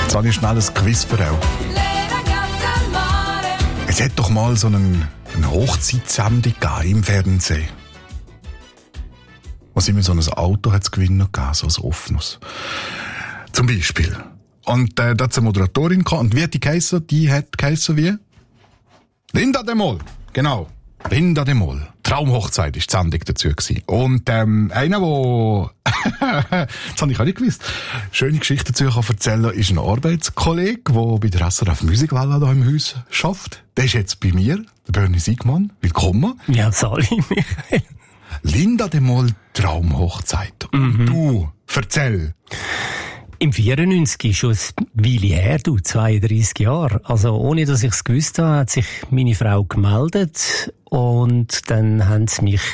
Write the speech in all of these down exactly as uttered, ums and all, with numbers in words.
Jetzt habe ich schnell ein Quiz für euch. Es hat doch mal so einen, eine Hochzeitssendung im Fernsehen. Wo immer so ein Auto hat zu gewinnen gegeben, so ein offenes. Zum Beispiel. Und äh, da hat es eine Moderatorin gehabt. Und wie hat die geheissen? Die hat geheissen wie? Linda de Mol. Genau. Linda de Mol. Traumhochzeit war die Sendung dazu gewesen. Und ähm, einer, der das habe ich auch nicht gewusst, schöne Geschichten dazu kann erzählen, ist ein Arbeitskollege, der bei der S R F Musikwelle hier im Haus arbeitet. Der ist jetzt bei mir, der Bernie Siegmann. Willkommen. Ja, Sali, Michael. Linda de Mol, Traumhochzeit. Und mhm. du, erzähl. Im vierundneunzig, schon ein Weile her, du, zweiunddreissig Jahre. Also, ohne dass ich es gewusst habe, hat sich meine Frau gemeldet und dann haben sie mich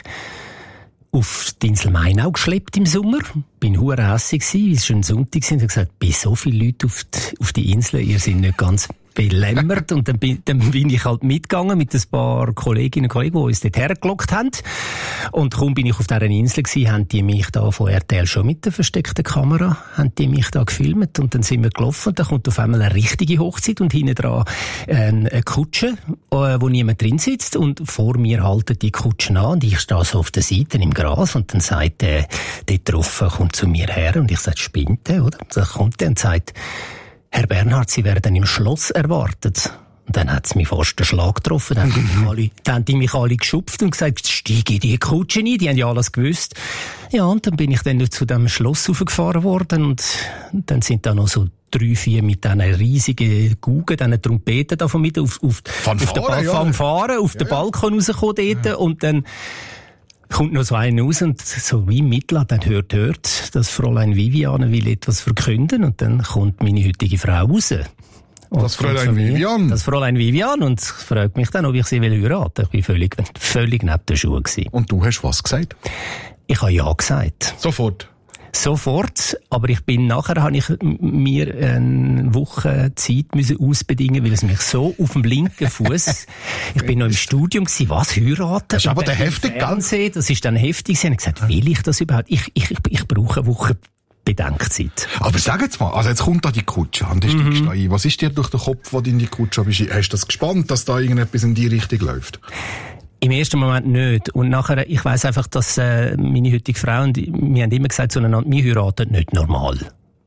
auf die Insel Mainau geschleppt im Sommer. Bin hure hässig gsi, weil es schon Sonntag sind. Ich habe gesagt, bei so viele Leute auf die, auf die Insel, ihr seid nicht ganz belämmert. Und dann bin, dann bin ich halt mitgegangen mit ein paar Kolleginnen und Kollegen, die uns dort hergelockt haben. Und kaum bin ich auf dieser Insel gsi, haben die mich da von R T L schon mit der versteckten Kamera, haben die mich da gefilmt. Und dann sind wir gelaufen und dann kommt auf einmal eine richtige Hochzeit und hinten dran eine Kutsche, wo niemand drin sitzt. Und vor mir halten die Kutschen an und ich stehe so auf der Seite im Gras und dann sagt der, der drauf, kommt zu mir her und ich sage, spinnt der, oder? Dann kommt der und sagt, Herr Bernhard, Sie werden im Schloss erwartet. Und dann hat es mich fast den Schlag getroffen. Dann haben, die mich alle, dann haben die mich alle geschupft und gesagt, steige in die Kutsche ein. Die haben ja alles gewusst. Ja, und dann bin ich dann zu dem Schloss raufgefahren worden. Und dann sind da noch so drei, vier mit diesen riesigen Gugen, diesen Trompeten da von mit auf, auf, auf den Bal- ja. Fanfaren, auf ja, den Balkon rausgekommen dort. Ja. Und dann kommt noch so einer raus und so wie im Mittel, dann hört, hört, das Fräulein Viviane will etwas verkünden und dann kommt meine heutige Frau raus. Und das Fräulein Viviane? Das Fräulein Viviane und fragt mich dann, ob ich sie will heiraten. Ich bin völlig, völlig neben der Schuhe gewesen. Und du hast was gesagt? Ich habe ja gesagt. Sofort? Sofort, aber ich bin nachher, habe ich mir eine Woche Zeit müssen ausbedingen, weil es mich so auf dem linken Fuß, ich bin noch im Studium gewesen, was heiraten? Das ist aber der heftig, gell? Das ist dann heftig gewesen. Ich habe gesagt, will ich das überhaupt? Ich, ich, ich, ich brauche eine Woche Bedenkzeit. Aber sag jetzt mal, also jetzt kommt da die Kutsche an, die steigst da ein. Was ist dir durch den Kopf, wo du in die Kutsche bist? Hast du das gespannt, dass da irgendetwas in die Richtung läuft? Im ersten Moment nicht. Und nachher, ich weiss einfach, dass äh, meine heutige Frau und wir haben immer gesagt zueinander, wir heiraten nicht normal.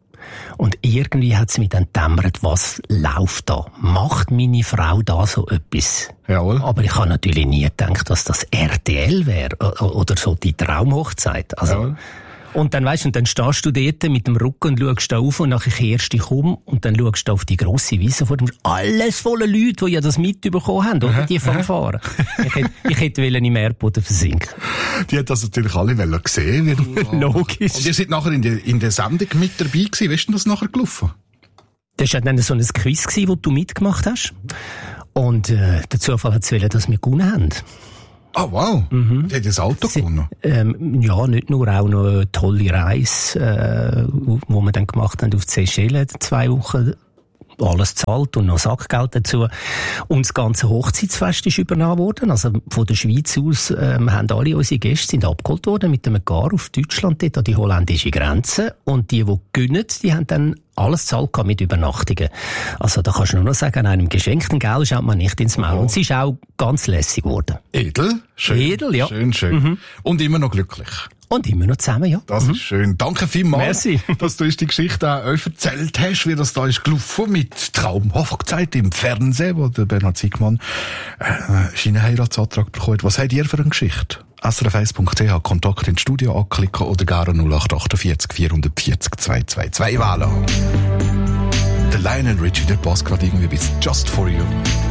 Und irgendwie hat sie mich dann dämmert, was läuft da? Macht meine Frau da so etwas? Jawohl. Aber ich habe natürlich nie gedacht, dass das R T L wäre oder so die Traumhochzeit. Also, Jawohl. Und dann weisst du, und dann stehst du dort mit dem Rücken und schaust da auf und nachher kehrst dich um und dann schaust du auf die grosse Wiese vor dem, alles voller Leute, die ja das mitbekommen haben, oder? Die Fanfaren. ich hätte, ich hätte wollen im Erdboden versinken. Die hat das natürlich alle wollen sehen, wie du. Logisch. Und ihr seid nachher in der, in der Sendung mit dabei gewesen. Wie ist denn das nachher gelaufen? Das war dann so ein Quiz gewesen, wo du mitgemacht hast. Und, äh, der Zufall hat es wollen, dass wir gewonnen haben. Ah, oh, wow. Mhm. Die hat das Auto gewonnen? Ähm, ja, nicht nur, auch noch eine tolle Reise, äh, wo wir dann gemacht haben auf die Seychellen, zwei Wochen, alles zahlt und noch Sackgeld dazu. Und das ganze Hochzeitsfest ist übernommen worden. Also von der Schweiz aus ähm, haben alle unsere Gäste sind abgeholt worden mit einem Gar auf Deutschland, dort an die holländische Grenze. Und die, die gönnen, die haben dann alles zahlt mit Übernachtungen. Also da kannst du nur noch sagen, an einem geschenkten Geld schaut man nicht ins Maul. Oh. Und es ist auch ganz lässig geworden. Edel? Schön. Edel, ja. Schön, schön. Mhm. Und immer noch glücklich. Und immer noch zusammen, ja. Das mhm. ist schön. Danke vielmals, Merci. dass du uns die Geschichte auch erzählt hast, wie das da ist gelaufen mit Traumhochzeit im Fernsehen, wo der Bernhard Siegmann äh, seinen Heiratsantrag bekommt. Was habt ihr für eine Geschichte? S R F eins Punkt C H, Kontakt ins Studio anklicken oder gerne null acht achtundvierzig vierhundertvierzig zweihundertzweiundzwanzig wählen. Der Lionel Richie, der passt gerade irgendwie bis Just For You.